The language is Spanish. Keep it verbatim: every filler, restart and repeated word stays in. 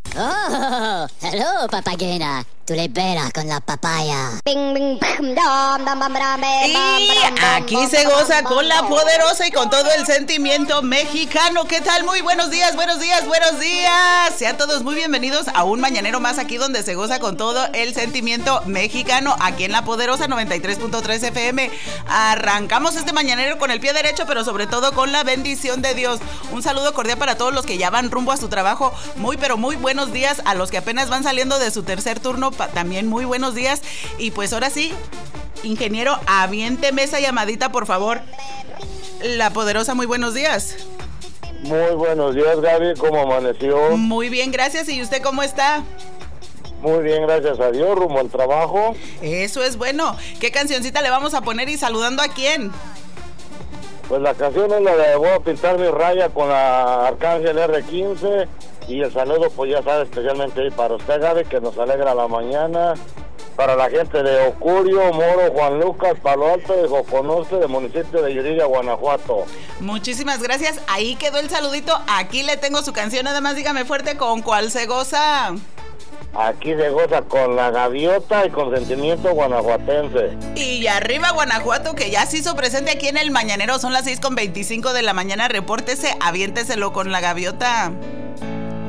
Oh, hello, papagena. Tú le veras con la papaya. Y aquí se goza con la poderosa y con todo el sentimiento mexicano. ¿Qué tal? Muy buenos días, buenos días, buenos días. Sean todos muy bienvenidos a un mañanero más aquí donde se goza con todo el sentimiento mexicano, aquí en la poderosa noventa y tres punto tres F M. Arrancamos este mañanero con el pie derecho, pero sobre todo con la bendición de Dios. Un saludo cordial para todos los que ya van rumbo a su trabajo. Muy, pero muy buenos días a los que apenas van saliendo de su tercer turno. También muy buenos días. Y pues ahora sí, ingeniero, aviénteme esa llamadita, por favor. La poderosa, muy buenos días. Muy buenos días, Gaby, ¿cómo amaneció? Muy bien, gracias. ¿Y usted cómo está? Muy bien, gracias a Dios, rumbo al trabajo. Eso es bueno. ¿Qué cancioncita le vamos a poner y saludando a quién? Pues la canción es la de Voy a pintar mi raya con la Arcángel R quince. Y el saludo, pues ya sabe, especialmente ahí para usted, Gaby, que nos alegra la mañana. Para la gente de Ocurio, Moro, Juan Lucas, Palo Alto y Joconoste, del municipio de Yuriria, Guanajuato. Muchísimas gracias. Ahí quedó el saludito. Aquí le tengo su canción. Nada más dígame fuerte con cuál se goza. Aquí se goza con la gaviota y con sentimiento guanajuatense. Y arriba Guanajuato, que ya se hizo presente aquí en el mañanero. Son las seis con veinticinco de la mañana. Repórtese, aviénteselo con la gaviota.